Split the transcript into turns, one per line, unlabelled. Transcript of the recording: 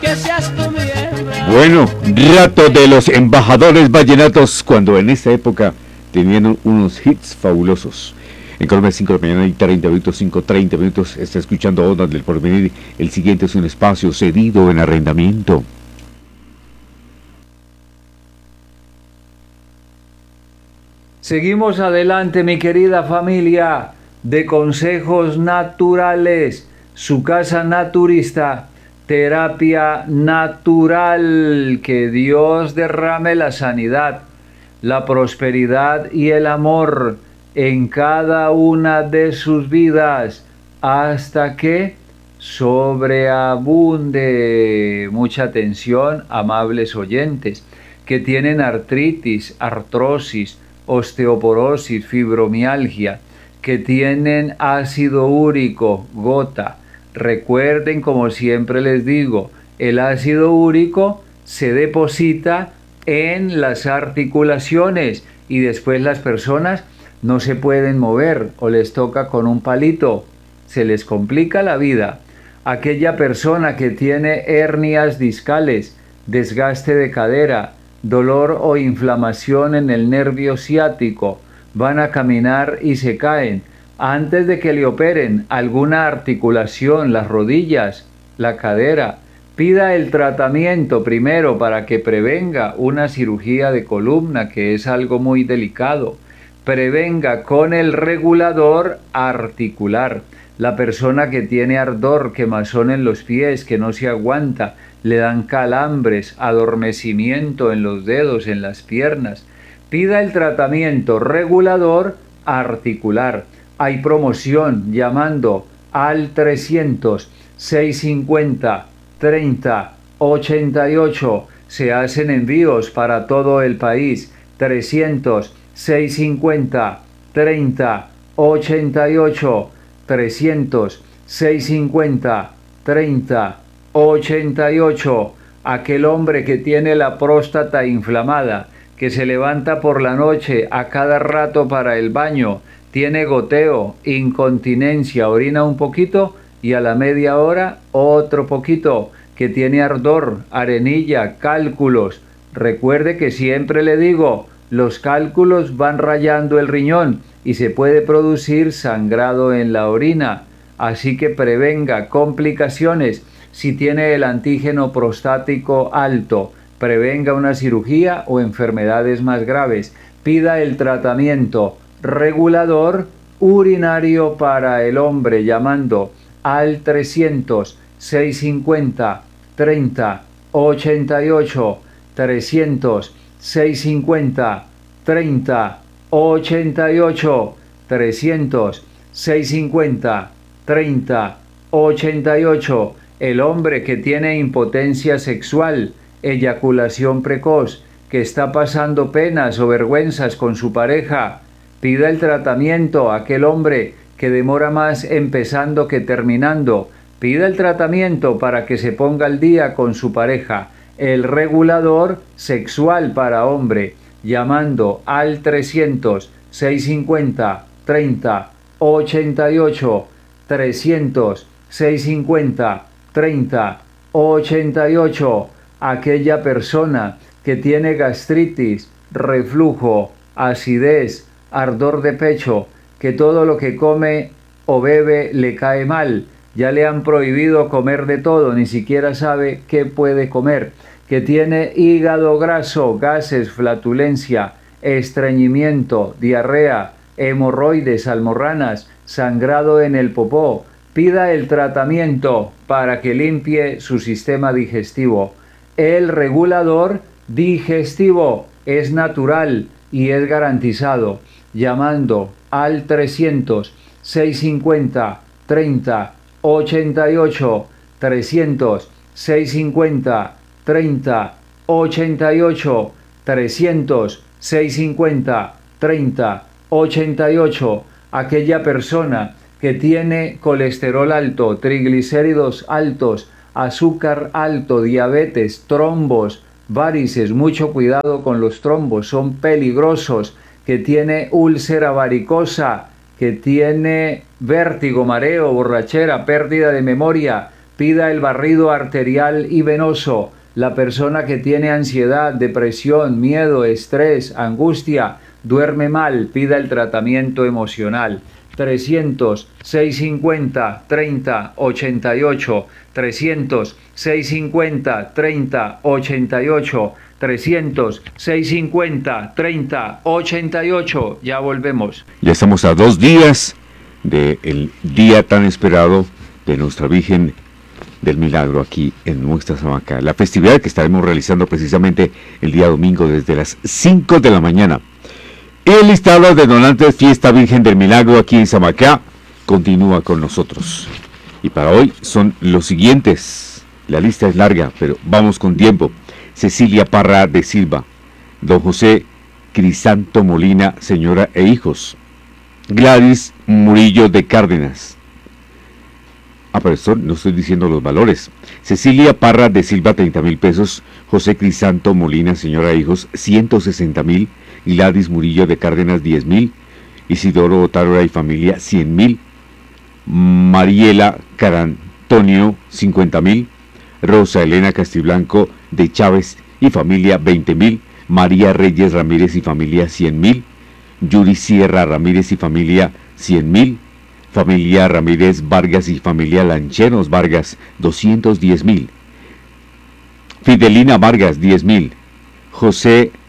Que seas tú mi hembra.
Bueno, rato de los embajadores vallenatos cuando en esta época tenían unos hits fabulosos. En Colombia 5 de la mañana y 30 minutos, 5:30 minutos, está escuchando Ondas del Porvenir. El siguiente es un espacio cedido en arrendamiento.
Seguimos adelante, mi querida familia de Consejos Naturales, su casa naturista, terapia natural. Que Dios derrame la sanidad, la prosperidad y el amor en cada una de sus vidas hasta que sobreabunde. Mucha atención, amables oyentes, que tienen artritis, artrosis, osteoporosis, fibromialgia, que tienen ácido úrico, gota. Recuerden, como siempre les digo, el ácido úrico se deposita en las articulaciones y después las personas no se pueden mover o les toca con un palito. Se les complica la vida. Aquella persona que tiene hernias discales, desgaste de cadera, dolor o inflamación en el nervio ciático, van a caminar y se caen. Antes de que le operen alguna articulación, las rodillas, la cadera, pida el tratamiento primero para que prevenga una cirugía de columna, que es algo muy delicado. Prevenga con el regulador articular. La persona que tiene ardor, quemazón en los pies, que no se aguanta, le dan calambres, adormecimiento en los dedos, en las piernas. Pida el tratamiento regulador articular. Hay promoción llamando al 300-650-30-88. Se hacen envíos para todo el país. 300-650-30-88. 300-650-30-88. Aquel hombre que tiene la próstata inflamada, que se levanta por la noche a cada rato para el baño, tiene goteo, incontinencia, orina un poquito y a la media hora otro poquito, que tiene ardor, arenilla, cálculos. Recuerde que siempre le digo, los cálculos van rayando el riñón y se puede producir sangrado en la orina. Así que prevenga complicaciones. Si tiene el antígeno prostático alto, prevenga una cirugía o enfermedades más graves. Pida el tratamiento regulador urinario para el hombre llamando al 300-650-30-88. 300-650-30-88. 300-650-30-88. El hombre que tiene impotencia sexual, eyaculación precoz, que está pasando penas o vergüenzas con su pareja, pida el tratamiento. Aquel hombre que demora más empezando que terminando, pida el tratamiento para que se ponga al día con su pareja. El regulador sexual para hombre, llamando al 300-650-30-88. 300-650-30-88. Aquella persona que tiene gastritis, reflujo, acidez, ardor de pecho, que todo lo que come o bebe le cae mal, ya le han prohibido comer de todo, ni siquiera sabe qué puede comer, que tiene hígado graso, gases, flatulencia, estreñimiento, diarrea, hemorroides, almorranas, sangrado en el popó. Pida el tratamiento para que limpie su sistema digestivo. El regulador digestivo es natural y es garantizado, llamando al 300-650-30-88. 300-650-30-88. 300-650-30-88. Aquella persona que tiene colesterol alto, triglicéridos altos, azúcar alto, diabetes, trombos, varices, mucho cuidado con los trombos, son peligrosos, que tiene úlcera varicosa, que tiene vértigo, mareo, borrachera, pérdida de memoria, pida el barrido arterial y venoso. La persona que tiene ansiedad, depresión, miedo, estrés, angustia, duerme mal, pida el tratamiento emocional. 300-650-30-88, 300-650-30-88, 300-650-30-88. Ya volvemos.
Ya estamos a 2 días del día tan esperado de Nuestra Virgen del Milagro aquí en nuestra Samacá. La festividad que estaremos realizando precisamente el día domingo desde las 5 de la mañana. El listado de donantes Fiesta Virgen del Milagro aquí en Samacá continúa con nosotros. Y para hoy son los siguientes. La lista es larga, pero vamos con tiempo. Cecilia Parra de Silva, don José Crisanto Molina, señora e hijos. Gladys Murillo de Cárdenas. Pero esto no estoy diciendo los valores. Cecilia Parra de Silva, 30,000 pesos. José Crisanto Molina, señora e hijos, 160,000. Gladys Murillo de Cárdenas, 10,000. Isidoro Otárola y familia, 100,000. Mariela Carantonio, 50,000. Rosa Elena Castiblanco de Chávez y familia, 20,000. María Reyes Ramírez y familia, 100,000. Yuri Sierra Ramírez y familia, 100,000. Familia Ramírez Vargas y familia Lancheros Vargas, 210,000. Fidelina Vargas, 10,000. José